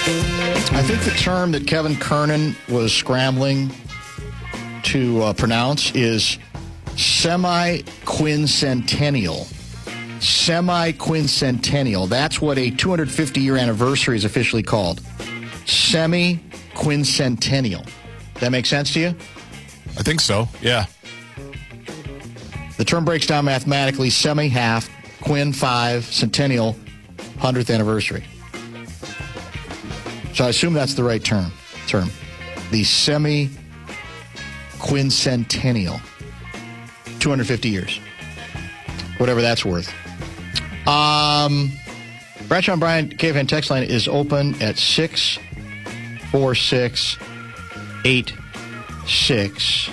I think the term that Kevin Kernan was scrambling to pronounce is semi-quincentennial. Semi-quincentennial. That's what a 250-year anniversary is officially called. Semi-quincentennial. That make sense to you? I think so, yeah. The term breaks down mathematically: semi, half, quin, 5, centennial, 100th anniversary. So I assume that's the right term. The semi-quincentennial. 250 years. Whatever that's worth. Bradshaw and Bryan KFN text line is open at 646-86.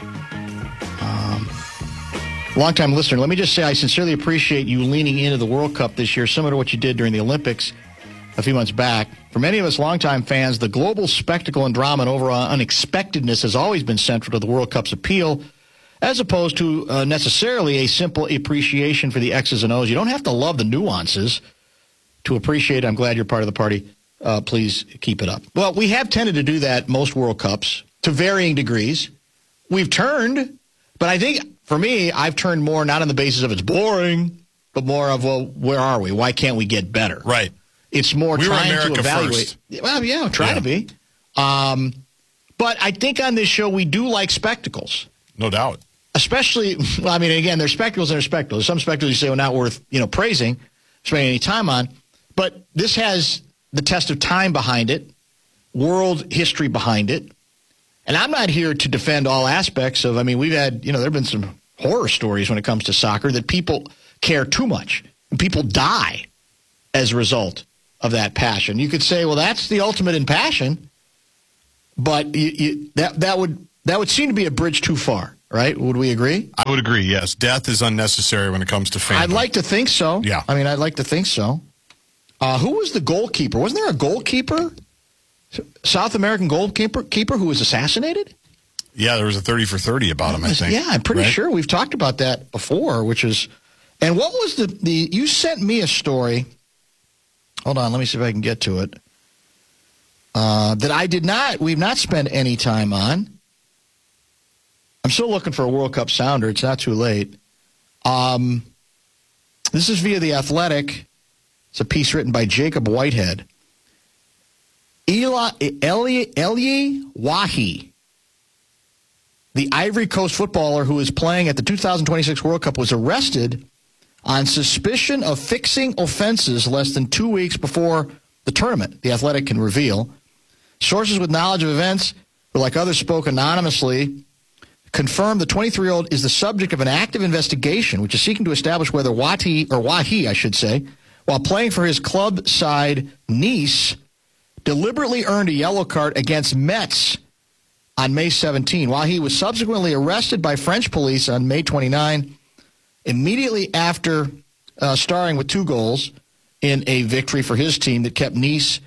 Longtime listener, let me just say I sincerely appreciate you leaning into the World Cup this year, similar to what you did during the Olympics a few months back. For many of us longtime fans, the global spectacle and drama and overall unexpectedness has always been central to the World Cup's appeal, as opposed to necessarily a simple appreciation for the X's and O's. You don't have to love the nuances to appreciate. I'm glad you're part of the party. Please keep it up. Well, we have tended to do that most World Cups to varying degrees. We've turned, but I think for me, I've turned more not on the basis of it's boring, but more of, well, where are we? Why can't we get better? Right. It's more trying to evaluate. First. Well, yeah, try to be. But I think on this show we do like spectacles. No doubt. Especially, well, I mean, again, there's spectacles and there's spectacles. Some spectacles you say are not worth, praising, spending any time on. But this has the test of time behind it, world history behind it. And I'm not here to defend all aspects of, we've had, there have been some horror stories when it comes to soccer that people care too much. And people die as a result of that passion. You could say, well, that's the ultimate in passion. But that would seem to be a bridge too far, right? Would we agree? I would agree, yes. Death is unnecessary when it comes to fandom. I'd like to think so. Yeah. I'd like to think so. Who was the goalkeeper? Wasn't there a goalkeeper? South American goalkeeper who was assassinated? Yeah, there was a 30 for 30 about him, I think. Yeah, I'm pretty sure we've talked about that before, which is... And what was the... You sent me a story... Hold on, let me see if I can get to it. That we've not spent any time on. I'm still looking for a World Cup sounder. It's not too late. This is via The Athletic. It's a piece written by Jacob Whitehead. Elie Wahi, the Ivory Coast footballer who is playing at the 2026 World Cup, was arrested on suspicion of fixing offenses less than 2 weeks before the tournament, The Athletic can reveal. Sources with knowledge of events, who like others spoke anonymously, confirmed the 23-year-old is the subject of an active investigation, which is seeking to establish whether Wahi, while playing for his club side Nice, deliberately earned a yellow card against Metz on May 17. Wahi was subsequently arrested by French police on May 29, immediately after starring with 2 goals in a victory for his team that kept Nice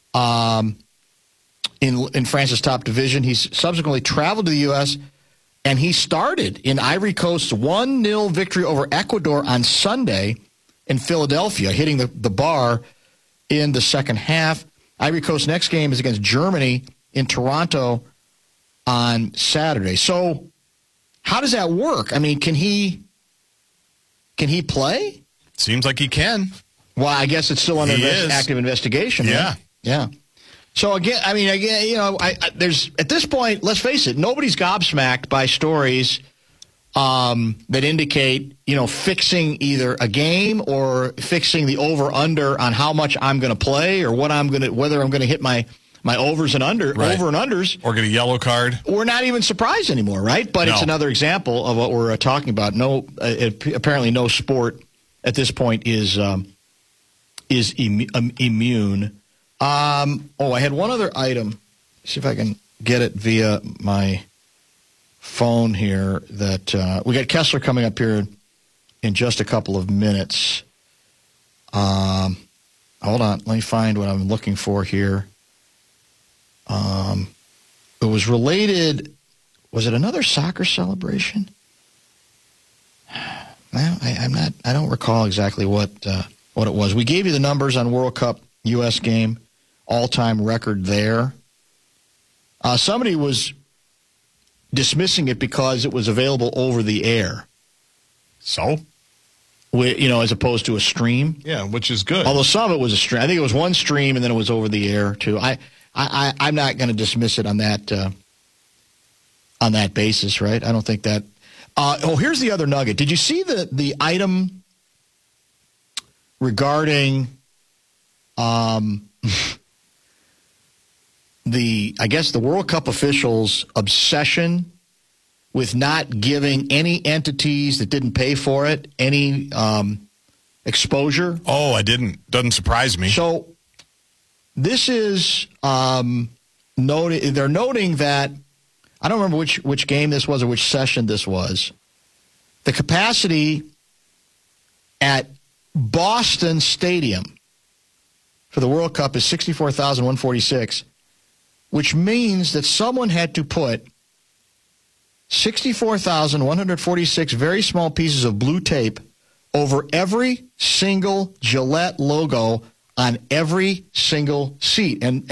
in France's top division. He's subsequently traveled to the U.S., and he started in Ivory Coast's 1-0 victory over Ecuador on Sunday in Philadelphia, hitting the bar in the second half. Ivory Coast's next game is against Germany in Toronto on Saturday. So how does that work? Can he play? Seems like he can. Well, I guess it's still under active investigation. Yeah. Right? Yeah. So again, there's at this point, let's face it, nobody's gobsmacked by stories that indicate, fixing either a game or fixing the over/under on how much I'm going to play or whether I'm going to hit my overs and over and unders, or get a yellow card. We're not even surprised anymore, right? But It's another example of what we're talking about. Apparently, no sport at this point is immune. I had one other item. See if I can get it via my phone here. That we got Kessler coming up here in just a couple of minutes. Hold on, let me find what I'm looking for here. It was related. Was it another soccer celebration? Well, I don't recall exactly what it was. We gave you the numbers on World Cup U.S. game. all-time record there. Somebody was dismissing it because it was available over the air. So? As opposed to a stream. Yeah, which is good. Although some of it was a stream. I think it was one stream and then it was over the air, too. I'm not going to dismiss it on that basis, right? I don't think that. Here's the other nugget. Did you see the item regarding the World Cup officials' obsession with not giving any entities that didn't pay for it any exposure? Oh, I didn't. Doesn't surprise me. So this is they're noting that, I don't remember which game this was or which session this was. The capacity at Boston Stadium for the World Cup is 64,146, which means that someone had to put 64,146 very small pieces of blue tape over every single Gillette logo on every single seat. And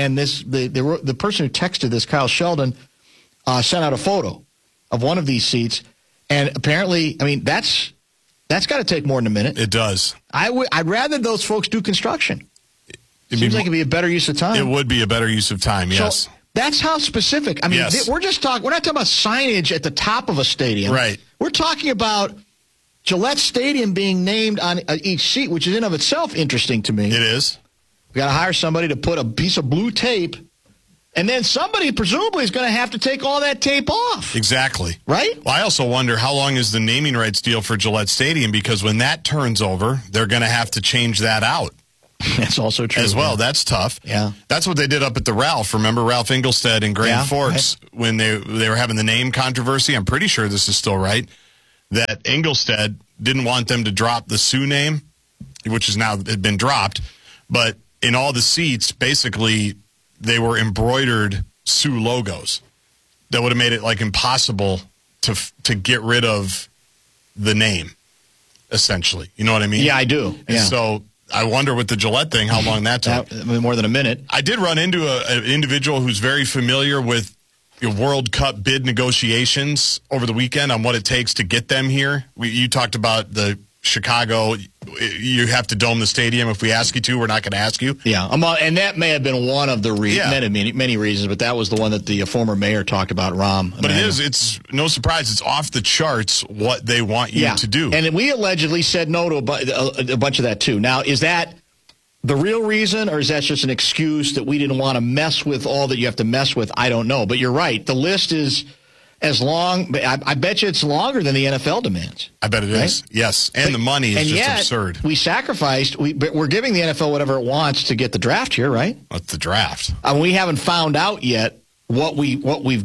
the person who texted this, Kyle Sheldon, sent out a photo of one of these seats. And apparently, that's got to take more than a minute. It does. I'd rather those folks do construction. Seems like it'd be a better use of time. It would be a better use of time, yes. So that's how specific. Yes. We're not talking about signage at the top of a stadium. Right. We're talking about Gillette Stadium being named on each seat, which is in of itself interesting to me. It is. We got to hire somebody to put a piece of blue tape, and then somebody presumably is going to have to take all that tape off. Exactly. Right? Well, I also wonder how long is the naming rights deal for Gillette Stadium, because when that turns over, they're going to have to change that out. That's also true. As well. Yeah. That's tough. Yeah. That's what they did up at the Ralph. Remember Ralph Ingolstead and Grand Forks when they were having the name controversy? I'm pretty sure this is still right. That Ingolstead didn't want them to drop the Sioux name, which is now had been dropped. But in all the seats, basically, they were embroidered Sioux logos that would have made it impossible to get rid of the name, essentially. You know what I mean? Yeah, I do. And yeah. so I wonder with the Gillette thing how long that took. More than a minute. I did run into an individual who's very familiar with World Cup bid negotiations over the weekend on what it takes to get them here. You talked about the Chicago, you have to dome the stadium. If we ask you to, we're not going to ask you. Yeah, and that may have been one of the many reasons, but that was the one that the former mayor talked about, Rahm. But it's no surprise, it's off the charts what they want you to do. And we allegedly said no to a bunch of that, too. Now, is that the real reason, or is that just an excuse that we didn't want to mess with all that you have to mess with? I don't know. But you're right. The list is as long, I bet you it's longer than the NFL demands. I bet it is. Yes. And the money is just absurd. We sacrificed, we're giving the NFL whatever it wants to get the draft here, right? What's the draft? We haven't found out yet what we've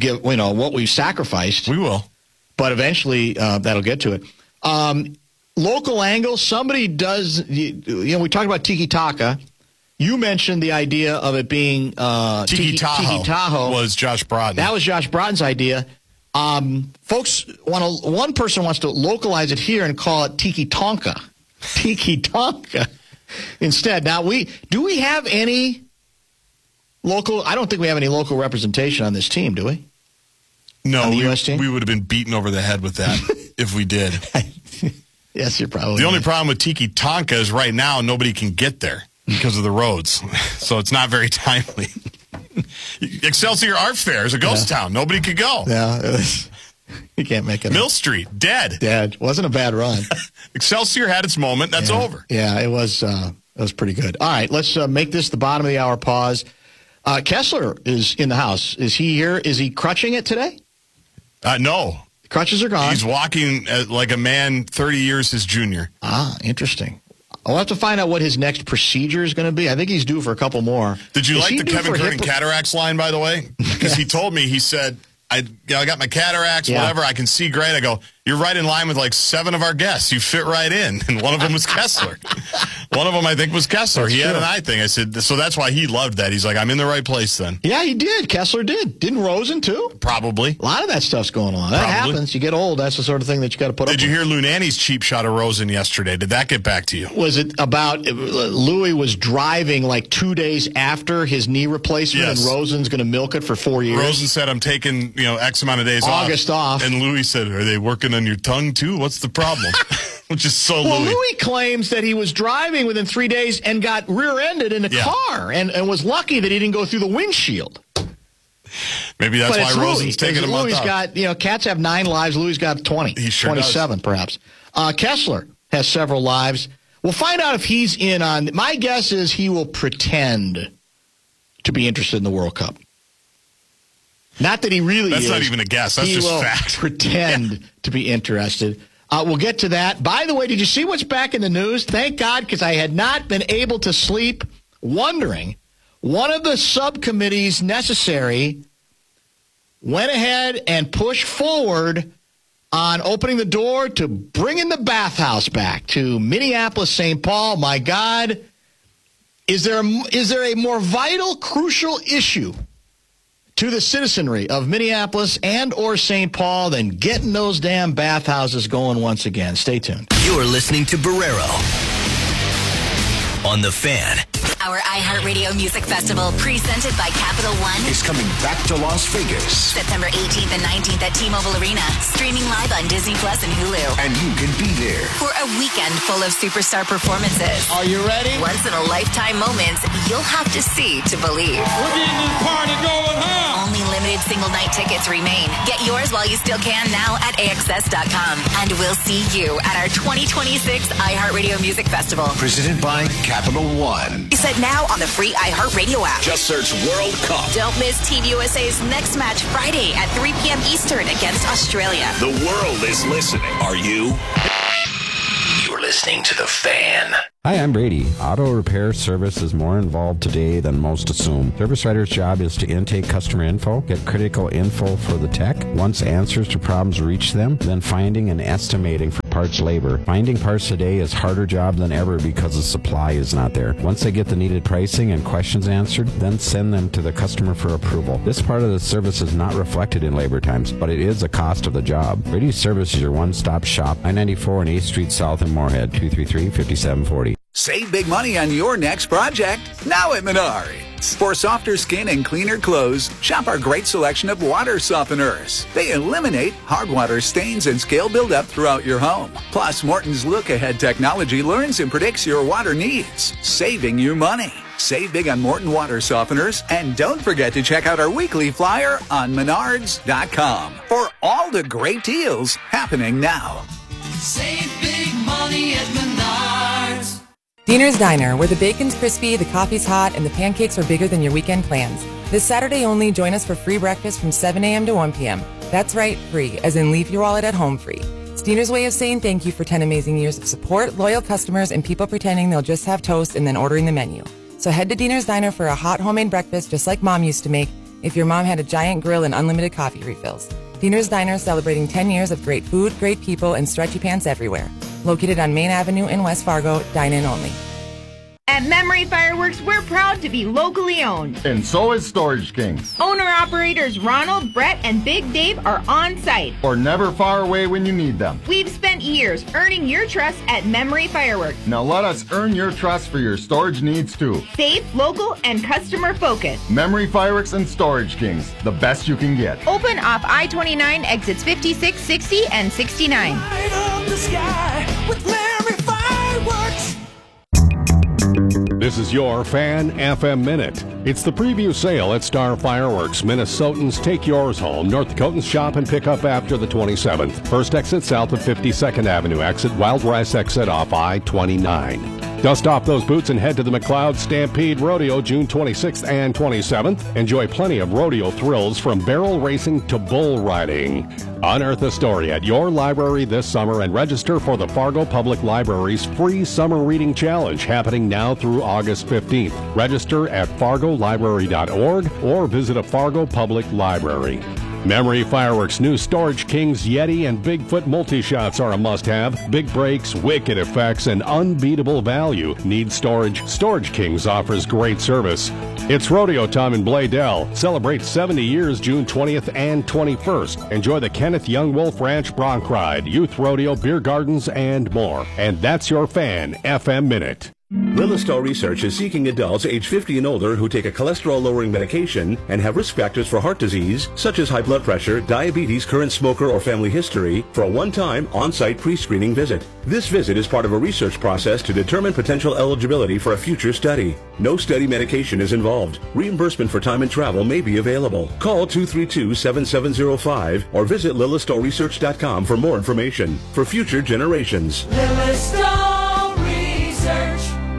sacrificed. We will. But eventually that'll get to it. Local angle, somebody does, we talked about Tiki Taka. You mentioned the idea of it being Tiki Tahoe was Josh Broughton. That was Josh Broughton's idea. Folks one person wants to localize it here and call it Tiki Tonka. Tiki Tonka instead. Now, do we have any local? I don't think we have any local representation on this team, do we? No, on the U.S. team? We would have been beaten over the head with that if we did. Yes, you're probably The only problem with Tiki Tonka is right now nobody can get there because of the roads. So it's not very timely. Excelsior Art Fair is a ghost town. Nobody could go. Yeah, you can't make it. Mill Street, dead. Wasn't a bad run. Excelsior had its moment. That's over. Yeah, it was pretty good. All right, let's make this the bottom of the hour pause. Kessler is in the house. Is he here? Is he crutching it today? No. Crutches are gone. He's walking like a man 30 years his junior. Ah, interesting. I'll have to find out what his next procedure is going to be. I think he's due for a couple more. Did you like the Kevin Curtin cataracts line, by the way? Because he told me, he said, I got my cataracts, whatever, I can see great. I go, You're right in line with like 7 of our guests. You fit right in. And one of them was Kessler. One of them, I think, was Kessler. He had an eye thing. I said, so that's why he loved that. He's like, I'm in the right place then. Yeah, he did. Kessler did. Didn't Rosen, too? Probably. A lot of that stuff's going on. That happens. You get old. That's the sort of thing that you got to put up with. Did you hear Lou Nanny's cheap shot of Rosen yesterday? Did that get back to you? Was it about Louis was driving like 2 days after his knee replacement, and Rosen's going to milk it for 4 years? Rosen said, I'm taking X amount of days August off. And Louis said, are they working on your tongue, too? What's the problem? Which is so Louis. Well, Louis claims that he was driving within 3 days and got rear-ended in a car and was lucky that he didn't go through the windshield. Maybe that's why Rosen's taking a month Louis off. got, cats have 9 lives. Louis got 20. He sure 27, does. perhaps. Kessler has several lives. We'll find out if he's in on. My guess is he will pretend to be interested in the World Cup. Not that he really is. That's not even a guess. That's just fact. Pretend to be interested. We'll get to that. By the way, did you see what's back in the news? Thank God, because I had not been able to sleep wondering. One of the subcommittees necessary went ahead and pushed forward on opening the door to bringing the bathhouse back to Minneapolis, St. Paul. My God, is there a more vital, crucial issue to the citizenry of Minneapolis and or St. Paul than getting those damn bathhouses going once again? Stay tuned. You're listening to Barrero on The Fan. Our iHeartRadio Music Festival, presented by Capital One, is coming back to Las Vegas. September 18th and 19th at T-Mobile Arena, streaming live on Disney Plus and Hulu. And you can be there for a weekend full of superstar performances. Are you ready? Once-in-a-lifetime moments you'll have to see to believe. We're getting this party going, huh? Only limited single-night tickets remain. Get yours while you still can now at AXS.com. And we'll see you at our 2026 iHeartRadio Music Festival. Presented by Capital One. Is that now on the free iHeartRadio app? Just search World Cup. Don't miss Team USA's next match Friday at 3 p.m. Eastern against Australia. The world is listening. Are you? You're listening to The Fan. Hi, I'm Brady. Auto repair service is more involved today than most assume. Service writer's job is to intake customer info, get critical info for the tech, once answers to problems reach them, then finding and estimating for parts labor. Finding parts today is harder job than ever because the supply is not there. Once they get the needed pricing and questions answered, then send them to the customer for approval. This part of the service is not reflected in labor times, but it is a cost of the job. Brady's Service is your one-stop shop, I-94 and 8th Street South in Moorhead, 233-5740. Save big money on your next project now at Menards. For softer skin and cleaner clothes, shop our great selection of water softeners. They eliminate hard water stains and scale buildup throughout your home. Plus, Morton's look-ahead technology learns and predicts your water needs, saving you money. Save big on Morton water softeners, and don't forget to check out our weekly flyer on Menards.com for all the great deals happening now. Save big money at Menards. Diener's Diner, where the bacon's crispy, the coffee's hot, and the pancakes are bigger than your weekend plans. This Saturday only, join us for free breakfast from 7 a.m. to 1 p.m. That's right, free, as in leave your wallet at home free. It's Diener's way of saying thank you for 10 amazing years of support, loyal customers, and people pretending they'll just have toast and then ordering the menu. So head to Diener's Diner for a hot homemade breakfast just like Mom used to make if your mom had a giant grill and unlimited coffee refills. Diener's Diner celebrating 10 years of great food, great people, and stretchy pants everywhere. Located on Main Avenue in West Fargo, dine-in only. At Memory Fireworks, we're proud to be locally owned. And so is Storage Kings. Owner-operators Ronald, Brett, and Big Dave are on site. Or never far away when you need them. We've spent years earning your trust at Memory Fireworks. Now let us earn your trust for your storage needs too. Safe, local, and customer-focused. Memory Fireworks and Storage Kings, the best you can get. Open off I-29, exits 56, 60, and 69. Light up the sky with Memory Fireworks. This is your Fan FM Minute. It's the preview sale at Star Fireworks. Minnesotans, take yours home. North Dakotans, shop and pick up after the 27th. First exit south of 52nd Avenue exit. Wild Rice exit off I-29. Dust off those boots and head to the McLeod Stampede Rodeo June 26th and 27th. Enjoy plenty of rodeo thrills from barrel racing to bull riding. Unearth a story at your library this summer and register for the Fargo Public Library's free Summer Reading Challenge happening now through August 15th. Register at fargolibrary.org or visit a Fargo Public Library. Memory Fireworks' new Storage Kings Yeti and Bigfoot multi-shots are a must-have. Big breaks, wicked effects, and unbeatable value. Need storage? Storage Kings offers great service. It's Rodeo Time in Bladell. Celebrate 70 years June 20th and 21st. Enjoy the Kenneth Young Wolf Ranch Bronc Ride, Youth Rodeo, Beer Gardens, and more. And that's your Fan FM Minute. Lillistal Research is seeking adults age 50 and older who take a cholesterol-lowering medication and have risk factors for heart disease, such as high blood pressure, diabetes, current smoker, or family history, for a one-time on-site pre-screening visit. This visit is part of a research process to determine potential eligibility for a future study. No study medication is involved. Reimbursement for time and travel may be available. Call 232-7705 or visit LillistalResearch.com for more information. For future generations. Lillistal Research.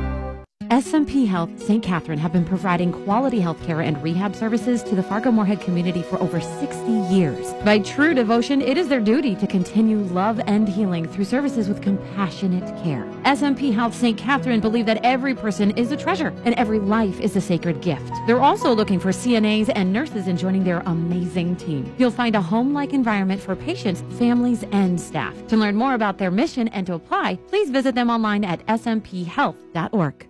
SMP Health St. Catherine have been providing quality health care and rehab services to the Fargo-Moorhead community for over 60 years. By true devotion, it is their duty to continue love and healing through services with compassionate care. SMP Health St. Catherine believe that every person is a treasure and every life is a sacred gift. They're also looking for CNAs and nurses in joining their amazing team. You'll find a home-like environment for patients, families, and staff. To learn more about their mission and to apply, please visit them online at smphhealth.org.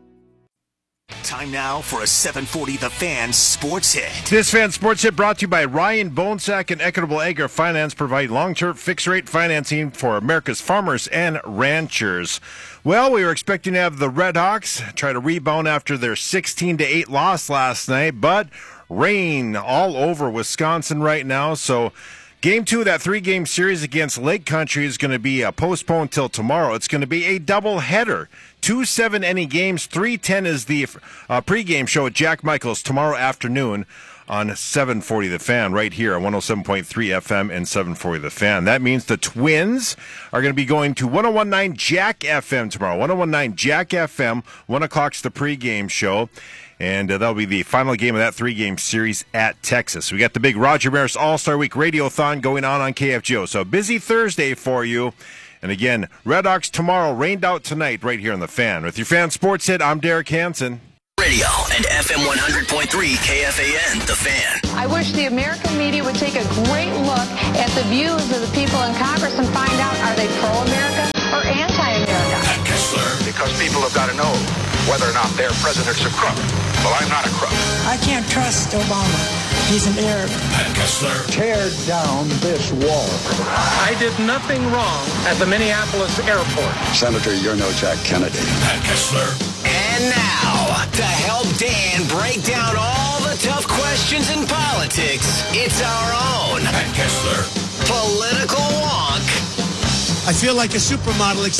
Time now for a 740 The Fan Sports Hit. This Fan Sports Hit brought to you by Ryan Bonesack and Equitable Agri Finance, provide long-term fixed-rate financing for America's farmers and ranchers. Well, we were expecting to have the Red Hawks try to rebound after their 16-8 loss last night, but rain all over Wisconsin right now, so Game 2 of that 3-game series against Lake Country is going to be postponed till tomorrow. It's going to be a doubleheader. 2 7-inning games. 3:10 is the pregame show at Jack Michaels tomorrow afternoon on 740 The Fan, right here on 107.3 FM and 740 The Fan. That means the Twins are going to be going to 101.9 Jack FM tomorrow. 101.9 Jack FM. 1 o'clock's the pregame show. And that'll be the final game of that 3-game series at Texas. We got the big Roger Maris All-Star Week Radiothon going on KFGO. So busy Thursday for you. And again, Red Hawks tomorrow, rained out tonight right here on The Fan. With your Fan Sports Hit, I'm Derek Hansen. Radio and FM 100.3 KFAN, The Fan. I wish the American media would take a great look at the views of the people in Congress and find out, are they pro-America or anti-America? Pat Kessler. Because people have got to know whether or not their president's a crook. Well, I'm not a crook. I can't trust Obama. He's an Arab. Pat Kessler. Tear down this wall. I did nothing wrong at the Minneapolis airport. Senator, you're no Jack Kennedy. Pat Kessler. And now, to help Dan break down all the tough questions in politics, it's our own Pat Kessler. Political Wonk. I feel like a supermodel.